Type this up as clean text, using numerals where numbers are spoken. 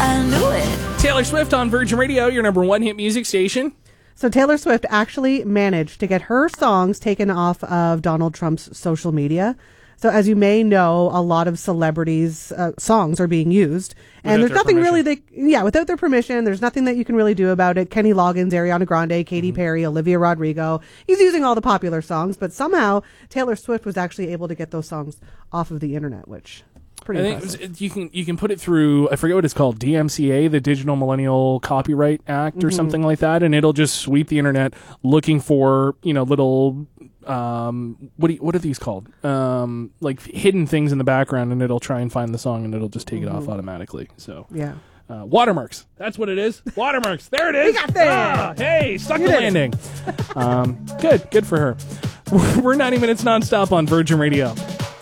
I knew it. Taylor Swift on Virgin Radio, your number one hit music station. So Taylor Swift actually managed to get her songs taken off of Donald Trump's social media. So as you may know, a lot of celebrities' songs are being used. And there's nothing really without their permission, there's nothing that you can really do about it. Kenny Loggins, Ariana Grande, Katy Perry, Olivia Rodrigo. He's using all the popular songs, but somehow Taylor Swift was actually able to get those songs off of the internet, which is pretty impressive. You can put it through, I forget what it's called, DMCA, the Digital Millennial Copyright Act or something like that, and it'll just sweep the internet looking for, little what are these called? Like hidden things in the background, and it'll try and find the song, and it'll just take it off automatically. So yeah, watermarks. That's what it is. Watermarks. There it is. We got there. Hey, stuck the landing. Good for her. We're 90 minutes nonstop on Virgin Radio.